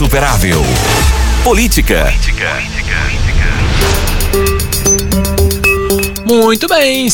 insuperável. Política. Muito bem,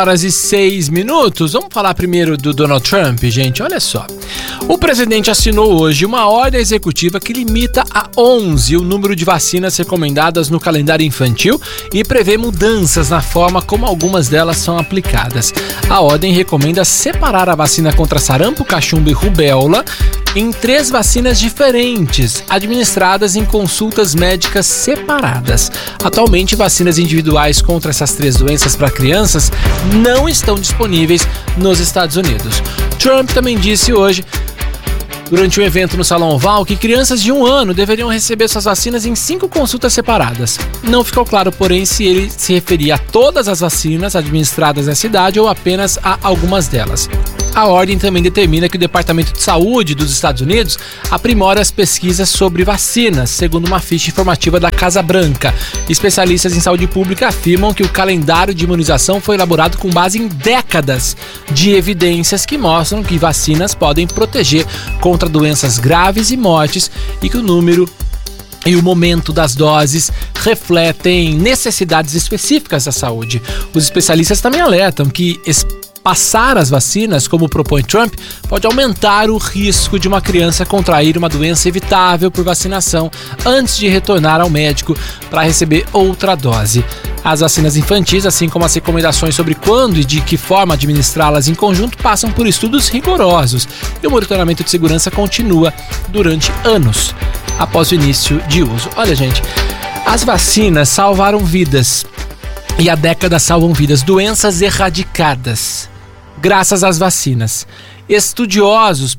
5h06. Vamos falar primeiro do Donald Trump, gente. Olha só. O presidente assinou hoje uma ordem executiva que limita a 11 o número de vacinas recomendadas no calendário infantil e prevê mudanças na forma como algumas delas são aplicadas. A ordem recomenda separar a vacina contra sarampo, cachumba e rubéola em 3 vacinas diferentes, administradas em consultas médicas separadas. Atualmente, vacinas individuais contra essas 3 doenças para crianças não estão disponíveis nos Estados Unidos. Trump também disse hoje, durante um evento no Salão Oval, que crianças de 1 ano deveriam receber suas vacinas em 5 consultas separadas. Não ficou claro, porém, se ele se referia a todas as vacinas administradas nessa idade ou apenas a algumas delas. A ordem também determina que o Departamento de Saúde dos Estados Unidos aprimora as pesquisas sobre vacinas, segundo uma ficha informativa da Casa Branca. Especialistas em saúde pública afirmam que o calendário de imunização foi elaborado com base em décadas de evidências que mostram que vacinas podem proteger contra doenças graves e mortes e que o número e o momento das doses refletem necessidades específicas da saúde. Os especialistas também alertam que passar as vacinas, como propõe Trump, pode aumentar o risco de uma criança contrair uma doença evitável por vacinação antes de retornar ao médico para receber outra dose. As vacinas infantis, assim como as recomendações sobre quando e de que forma administrá-las em conjunto, passam por estudos rigorosos e o monitoramento de segurança continua durante anos após o início de uso. Olha, gente, as vacinas salvaram vidas e há décadas salvam vidas, doenças erradicadas graças às vacinas. Estudiosos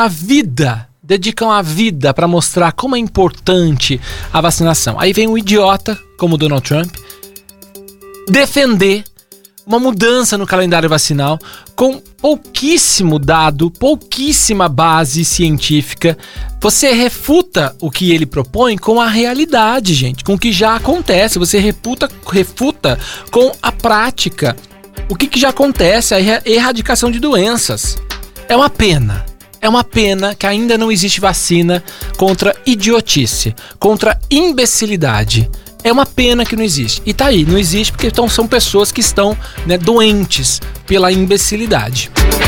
dedicam a vida para mostrar como é importante a vacinação. Aí vem um idiota como Donald Trump defender uma mudança no calendário vacinal com pouquíssimo dado, pouquíssima base científica. Você refuta o que ele propõe com a realidade, gente, com o que já acontece. Você refuta com a prática. O que já acontece? A erradicação de doenças. É uma pena que ainda não existe vacina contra idiotice, contra imbecilidade. É uma pena que não existe. E tá aí, não existe porque são pessoas que estão, doentes pela imbecilidade.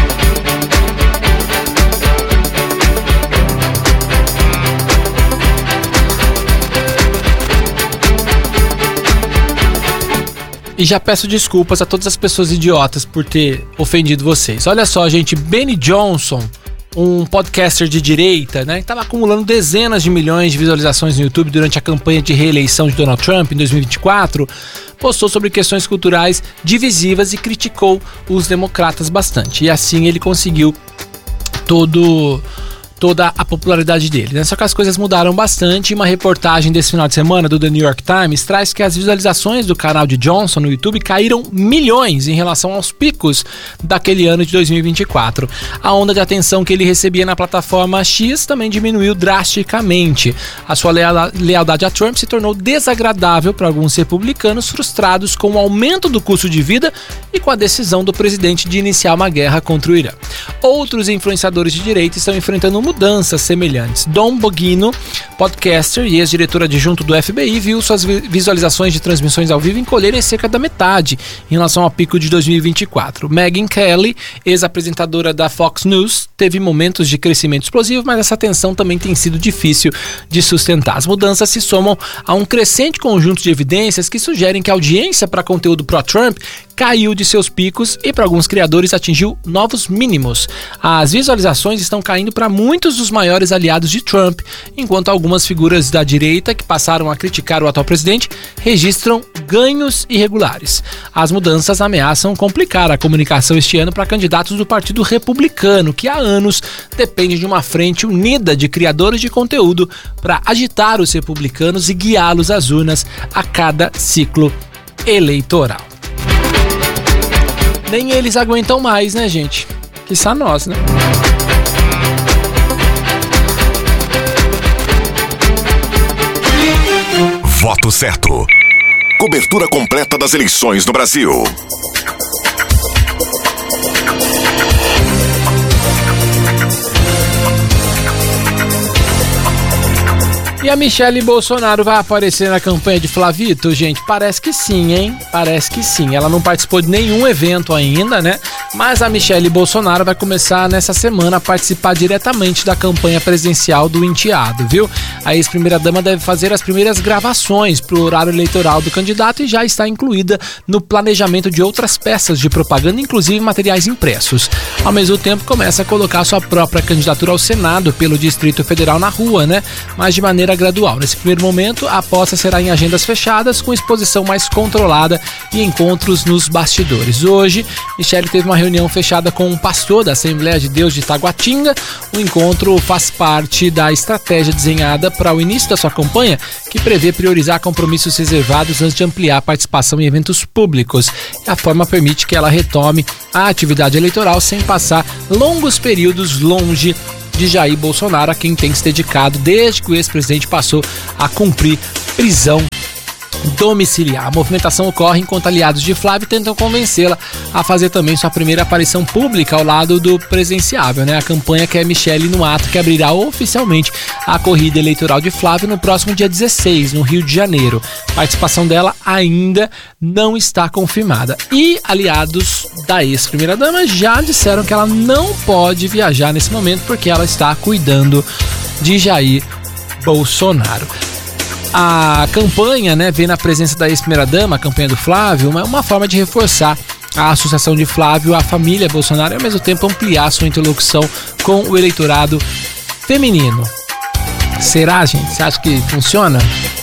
E já peço desculpas a todas as pessoas idiotas por ter ofendido vocês. Olha só, gente, Benny Johnson, um podcaster de direita, que estava acumulando dezenas de milhões de visualizações no YouTube durante a campanha de reeleição de Donald Trump em 2024, postou sobre questões culturais divisivas e criticou os democratas bastante. E assim ele conseguiu toda a popularidade dele, Só que as coisas mudaram bastante. Uma reportagem desse final de semana do The New York Times traz que as visualizações do canal de Johnson no YouTube caíram milhões em relação aos picos daquele ano de 2024. A onda de atenção que ele recebia na plataforma X também diminuiu drasticamente. A sua lealdade a Trump se tornou desagradável para alguns republicanos frustrados com o aumento do custo de vida e com a decisão do presidente de iniciar uma guerra contra o Irã. Outros influenciadores de direita estão enfrentando mudanças semelhantes. Dom Bogino, podcaster e ex-diretor adjunto do FBI, viu suas visualizações de transmissões ao vivo encolherem cerca da metade em relação ao pico de 2024. Megyn Kelly, ex-apresentadora da Fox News, teve momentos de crescimento explosivo, mas essa tensão também tem sido difícil de sustentar. As mudanças se somam a um crescente conjunto de evidências que sugerem que a audiência para conteúdo pró-Trump caiu de seus picos e para alguns criadores atingiu novos mínimos. As visualizações estão caindo para muitos dos maiores aliados de Trump, enquanto algumas figuras da direita que passaram a criticar o atual presidente registram ganhos irregulares. As mudanças ameaçam complicar a comunicação este ano para candidatos do Partido Republicano, que há anos depende de uma frente unida de criadores de conteúdo para agitar os republicanos e guiá-los às urnas a cada ciclo eleitoral. Nem eles aguentam mais, gente? Quiçá nós, Voto certo. Cobertura completa das eleições no Brasil. E a Michele Bolsonaro vai aparecer na campanha de Flavito, gente? Parece que sim, hein? Parece que sim. Ela não participou de nenhum evento ainda, né? Mas a Michele Bolsonaro vai começar nessa semana a participar diretamente da campanha presidencial do enteado, viu? A ex-primeira-dama deve fazer as primeiras gravações pro horário eleitoral do candidato e já está incluída no planejamento de outras peças de propaganda, inclusive materiais impressos. Ao mesmo tempo, começa a colocar sua própria candidatura ao Senado pelo Distrito Federal na rua, né? Mas de maneira gradual. Nesse primeiro momento, a aposta será em agendas fechadas, com exposição mais controlada e encontros nos bastidores. Hoje, Michele teve uma reunião fechada com um pastor da Assembleia de Deus de Taguatinga. O encontro faz parte da estratégia desenhada para o início da sua campanha, que prevê priorizar compromissos reservados antes de ampliar a participação em eventos públicos. E a forma permite que ela retome a atividade eleitoral sem passar longos períodos longe de Jair Bolsonaro, a quem tem se dedicado desde que o ex-presidente passou a cumprir prisão domiciliar. A movimentação ocorre enquanto aliados de Flávio tentam convencê-la a fazer também sua primeira aparição pública ao lado do presidenciável, né? A campanha quer Michele no ato que abrirá oficialmente a corrida eleitoral de Flávio no próximo dia 16, no Rio de Janeiro. A participação dela ainda não está confirmada. E aliados da ex-primeira-dama já disseram que ela não pode viajar nesse momento porque ela está cuidando de Jair Bolsonaro. A campanha, né, vê na presença da ex-primeira-dama, a campanha do Flávio, uma forma de reforçar a associação de Flávio à família Bolsonaro e, ao mesmo tempo, ampliar sua interlocução com o eleitorado feminino. Será, gente? Você acha que funciona?